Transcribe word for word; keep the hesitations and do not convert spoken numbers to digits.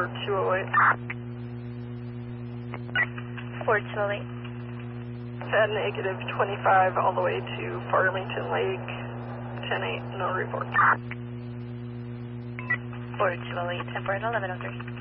two oh eight. four two oh eight. Pad negative twenty-five all the way to Farmington Lake, ten eight, no report. four two oh eight, ten four, eleven oh three.